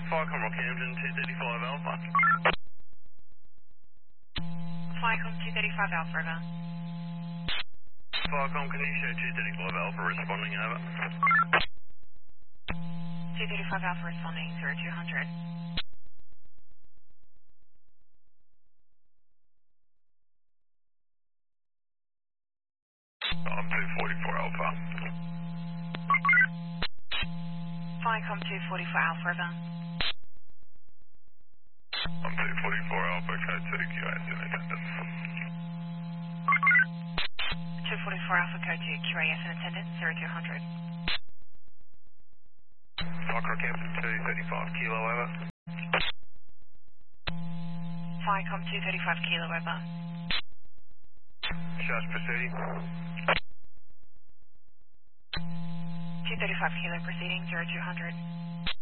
Falcon Rockhampton 235 Alpha. Flycom 235 Alpha, over. Falcon, can you show 235 Alpha responding, over? 235 Alpha responding 0200. I'm 244 Alpha. Flycom 244 Alpha, over. I'm 244 Alpha, code 2 QAS in attendance. 244 Alpha, code 2 QAS in attendance 0200. Falcon Rockhampton 235 Kilo, over. Flycom 235 Kilo, over. Charge proceeding. 235 Kilo proceeding 0200.